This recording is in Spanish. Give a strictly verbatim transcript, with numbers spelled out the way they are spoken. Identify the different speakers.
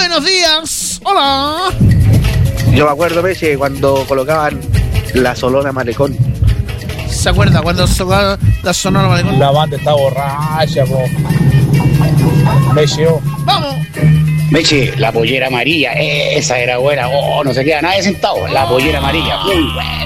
Speaker 1: Buenos días. Hola.
Speaker 2: Yo me acuerdo, Meche, cuando colocaban la Sonora Malecón.
Speaker 1: ¿Se acuerda cuando tocaba la Sonora Malecón?
Speaker 3: La banda está borracha, po. Meche, oh.
Speaker 1: Vamos.
Speaker 4: Meche, la pollera amarilla, esa era buena. Oh, no se queda nadie sentado. La pollera amarilla, muy buena.